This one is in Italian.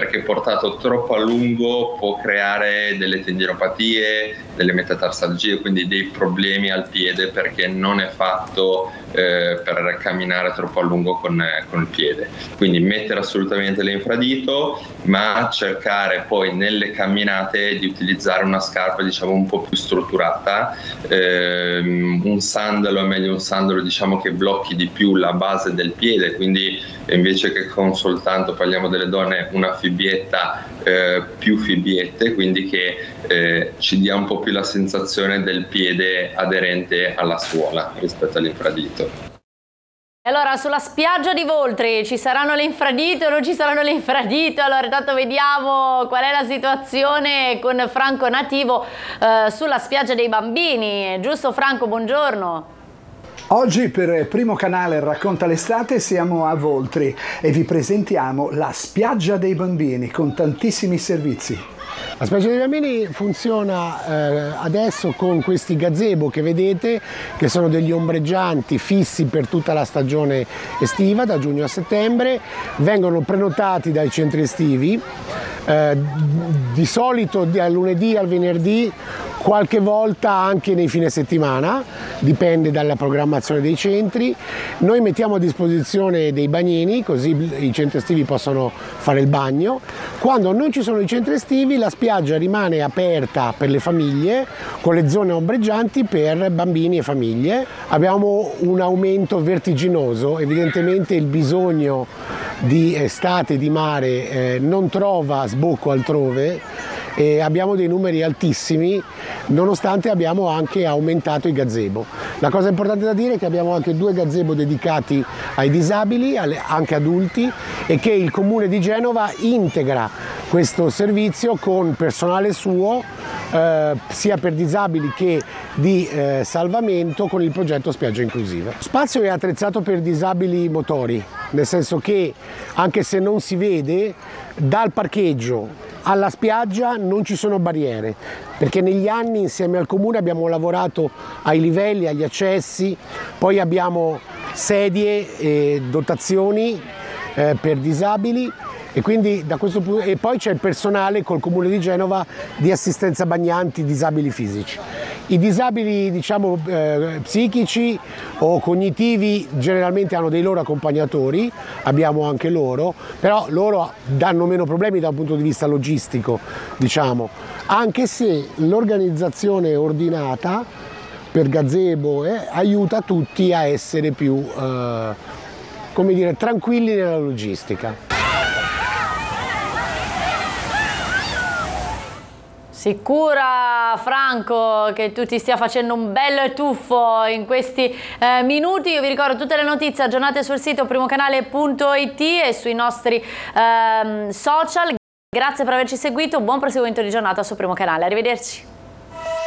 perché portato troppo a lungo può creare delle tendinopatie, delle metatarsalgie, quindi dei problemi al piede, perché non è fatto per camminare troppo a lungo con il piede. Quindi mettere assolutamente l'infradito, ma cercare poi nelle camminate di utilizzare una scarpa diciamo un po' più strutturata. Un sandalo è meglio un sandalo diciamo che blocchi di più la base del piede, quindi invece che con soltanto, parliamo delle donne, una fibbietta, più fibbiette, quindi che ci dia un po' più la sensazione del piede aderente alla suola rispetto all'infradito. Allora, sulla spiaggia di Voltri ci saranno le infradito o non ci saranno le infradito? Allora, intanto vediamo qual è la situazione con Franco Nativo sulla spiaggia dei bambini. Giusto Franco, buongiorno. Oggi per Primo Canale Racconta l'estate siamo a Voltri e vi presentiamo la spiaggia dei bambini con tantissimi servizi. La spiaggia dei bambini funziona adesso con questi gazebo che vedete, che sono degli ombreggianti fissi per tutta la stagione estiva, da giugno a settembre, vengono prenotati dai centri estivi, di solito dal lunedì al venerdì, qualche volta anche nei fine settimana, dipende dalla programmazione dei centri. Noi mettiamo a disposizione dei bagnini, così i centri estivi possono fare il bagno. Quando non ci sono i centri estivi, la spiaggia rimane aperta per le famiglie, con le zone ombreggianti per bambini e famiglie. Abbiamo un aumento vertiginoso, evidentemente il bisogno di estate e di mare non trova sbocco altrove, e abbiamo dei numeri altissimi, nonostante abbiamo anche aumentato i gazebo. La cosa importante da dire è che abbiamo anche 2 gazebo dedicati ai disabili, anche adulti, e che il Comune di Genova integra questo servizio con personale suo, sia per disabili che di salvamento, con il progetto Spiaggia Inclusiva. Lo spazio è attrezzato per disabili motori, nel senso che anche se non si vede, dal parcheggio alla spiaggia non ci sono barriere, perché negli anni insieme al Comune abbiamo lavorato ai livelli, agli accessi, poi abbiamo sedie e dotazioni per disabili, e quindi da questo punto, e poi c'è il personale col Comune di Genova di assistenza bagnanti disabili fisici. I disabili diciamo psichici o cognitivi generalmente hanno dei loro accompagnatori, abbiamo anche loro, però loro danno meno problemi da un punto di vista logistico, diciamo, anche se l'organizzazione ordinata per gazebo aiuta tutti a essere più come dire, tranquilli nella logistica. Sicura Franco che tu ti stia facendo un bello tuffo in questi minuti. Io vi ricordo tutte le notizie aggiornate sul sito primocanale.it e sui nostri social. Grazie per averci seguito, buon proseguimento di giornata su Primo Canale, arrivederci.